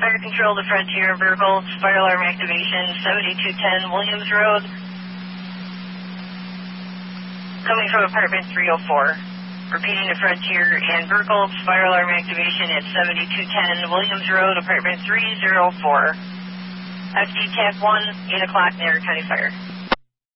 Fire control to Frontier, Burgholz, fire alarm activation, 7210 Williams Road. Coming from apartment 304. Repeating to Frontier and Burgholz, fire alarm activation at 7210 Williams Road, apartment 304. FT TAC 1, 8 o'clock, Niagara County Fire.